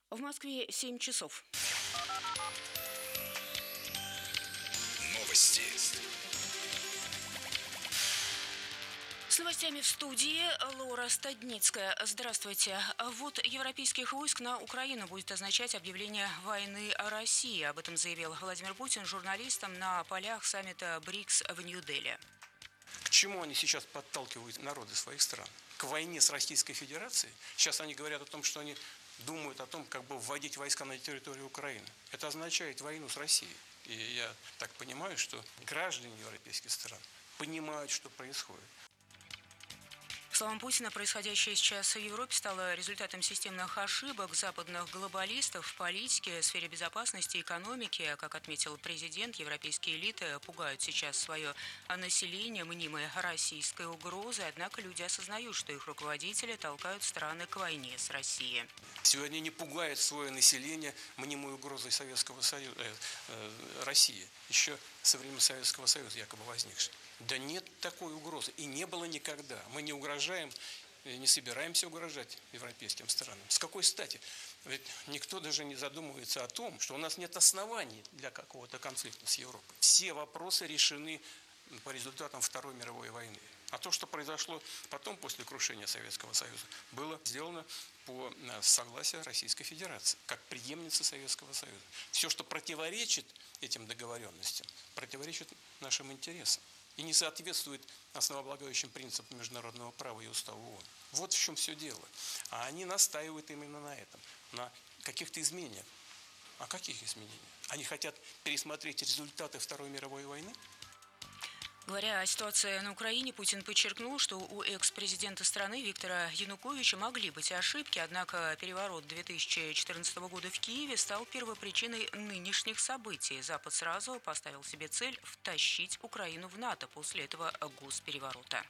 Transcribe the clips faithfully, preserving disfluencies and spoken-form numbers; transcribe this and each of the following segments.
В Москве семь часов. Новости. С новостями в студии Лора Стадницкая. Здравствуйте. Ввод европейских войск на Украину будет означать объявление войны России. Об этом заявил Владимир Путин журналистам на полях саммита БРИКС в Нью-Дели. К чему они сейчас подталкивают народы своих стран? К войне с Российской Федерацией? Сейчас они говорят о том, что они думают о том, как бы вводить войска на территорию Украины. Это означает войну с Россией. И я так понимаю, что граждане европейских стран понимают, что происходит. По словам Путина, происходящее сейчас в Европе стало результатом системных ошибок западных глобалистов в политике, в сфере безопасности и экономики. Как отметил президент, европейские элиты пугают сейчас свое население мнимой российской угрозой, однако люди осознают, что их руководители толкают страны к войне с Россией. Сегодня не пугает свое население мнимой угрозой Советского Союза, э, э, России, еще со времен Советского Союза якобы возникшей. Да нет такой угрозы и не было никогда. Мы не угрожаем, не собираемся угрожать европейским странам. С какой стати? Ведь никто даже не задумывается о том, что у нас нет оснований для какого-то конфликта с Европой. Все вопросы решены по результатам Второй мировой войны. А то, что произошло потом, после крушения Советского Союза, было сделано по согласию Российской Федерации, как преемница Советского Союза. Все, что противоречит этим договоренностям, противоречит нашим интересам и не соответствует основополагающим принципам международного права и устава ООН. Вот в чем все дело. А они настаивают именно на этом, на каких-то изменениях. А каких изменениях? Они хотят пересмотреть результаты Второй мировой войны? Говоря о ситуации на Украине, Путин подчеркнул, что у экс-президента страны Виктора Януковича могли быть ошибки, однако переворот две тысячи четырнадцатого года в Киеве стал первопричиной нынешних событий. Запад сразу поставил себе цель втащить Украину в НАТО после этого госпереворота.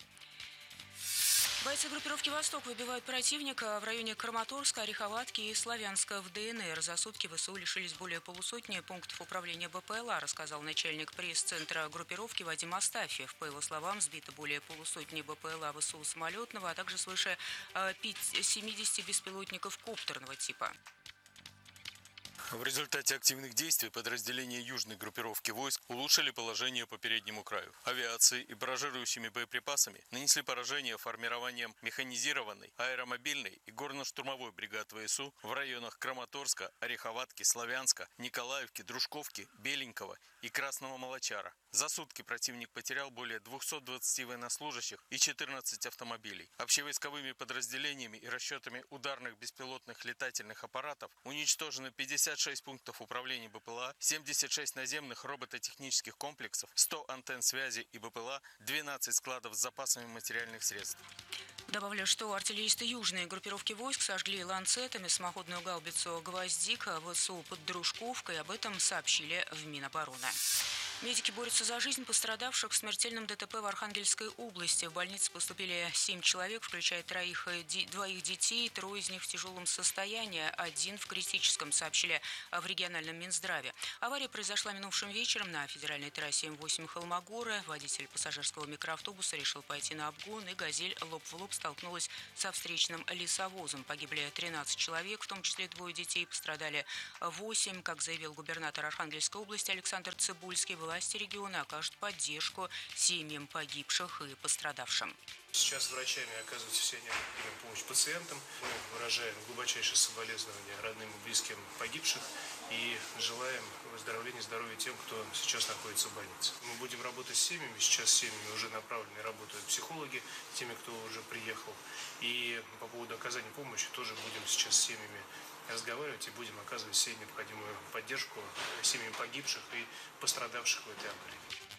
Бойцы группировки «Восток» выбивают противника в районе Краматорска, Ореховатки и Славянска в ДНР. За сутки ВСУ лишились более полусотни пунктов управления БПЛА, рассказал начальник пресс-центра группировки Вадим Астафьев. По его словам, сбито более полусотни БПЛА ВСУ самолетного, а также свыше семидесяти беспилотников коптерного типа. В результате активных действий подразделения южной группировки войск улучшили положение по переднему краю. Авиацией и баражирующими боеприпасами нанесли поражение формированием механизированной, аэромобильной и горно-штурмовой бригад ВСУ в районах Краматорска, Ореховатки, Славянска, Николаевки, Дружковки, Беленького и Красного Молочара. За сутки противник потерял более двухсот двадцати военнослужащих и четырнадцати автомобилей. Общевойсковыми подразделениями и расчетами ударных беспилотных летательных аппаратов уничтожены пятьдесят шесть пунктов управления БПЛА, семьдесят шесть наземных робототехнических комплексов, сто антенн связи и БПЛА, двенадцать складов с запасами материальных средств. Добавлю, что артиллеристы южной группировки войск сожгли ланцетами самоходную гаубицу «Гвоздика» ВСУ под Дружковкой. Об этом сообщили в Минобороны. Медики борются за жизнь пострадавших в смертельном ДТП в Архангельской области. В больницу поступили семь человек, включая троих, двоих детей, трое из них в тяжелом состоянии, один в критическом, сообщили в региональном Минздраве. Авария произошла минувшим вечером на федеральной трассе М восемь Холмогоры. Водитель пассажирского микроавтобуса решил пойти на обгон, и «Газель» лоб в лоб столкнулась со встречным лесовозом. Погибли тринадцать человек, в том числе двое детей, пострадали восемь. Как заявил губернатор Архангельской области Александр Цыбульский, власти региона окажут поддержку семьям погибших и пострадавшим. Сейчас врачами оказывается вся необходимая помощь пациентам. Мы выражаем глубочайшее соболезнование родным и близким погибших и желаем выздоровления и здоровья тем, кто сейчас находится в больнице. Мы будем работать с семьями. Сейчас с семьями уже направлены работают психологи, теми, кто уже приехал. И по поводу оказания помощи тоже будем сейчас с семьями разговаривать и будем оказывать всю необходимую поддержку семьям погибших и пострадавших в этой аварии.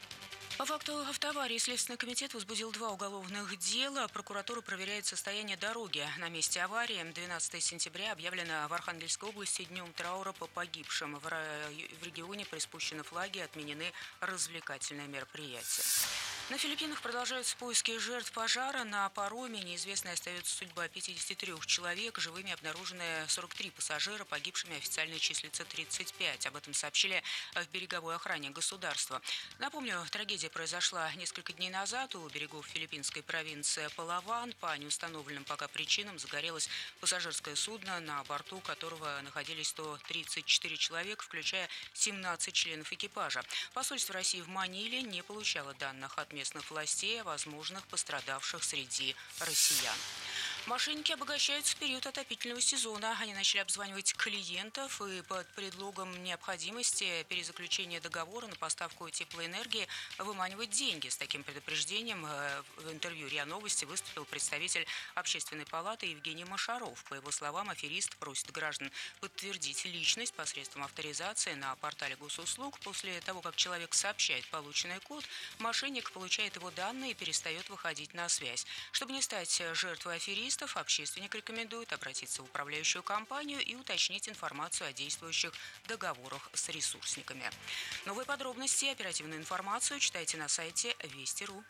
По факту автоаварии Следственный комитет возбудил два уголовных дела. Прокуратура проверяет состояние дороги. На месте аварии двенадцатого сентября объявлено в Архангельской области днем траура по погибшим. В регионе приспущены флаги, отменены развлекательные мероприятия. На Филиппинах продолжаются поиски жертв пожара. На пароме неизвестной остается судьба пятидесяти трёх человек. Живыми обнаружены сорок три пассажира, погибшими официально числится тридцать пять. Об этом сообщили в береговой охране государства. Напомню, трагедия произошла несколько дней назад у берегов филиппинской провинции Палаван. По неустановленным пока причинам загорелось пассажирское судно, на борту которого находились сто тридцать четыре человека, включая семнадцать членов экипажа. Посольство России в Маниле не получало данных от местных властей о возможных пострадавших среди россиян. Мошенники обогащаются в период отопительного сезона. Они начали обзванивать клиентов и под предлогом необходимости перезаключения договора на поставку теплоэнергии выманивать деньги. С таким предупреждением в интервью РИА Новости выступил представитель Общественной палаты Евгений Машаров. По его словам, аферист просит граждан подтвердить личность посредством авторизации на портале госуслуг. После того, как человек сообщает полученный код, мошенник получает его данные и перестает выходить на связь. Чтобы не стать жертвой афериста, общественник рекомендует обратиться в управляющую компанию и уточнить информацию о действующих договорах с ресурсниками. Новые подробности и оперативную информацию читайте на сайте Вести точка ру.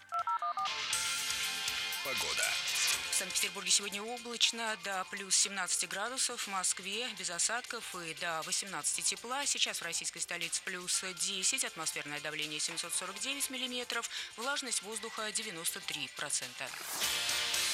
Погода. В Санкт-Петербурге сегодня облачно, до плюс семнадцати градусов, в Москве без осадков и до восемнадцати тепла. Сейчас в российской столице плюс десять, атмосферное давление семьсот сорок девять миллиметров, влажность воздуха девяносто три процента.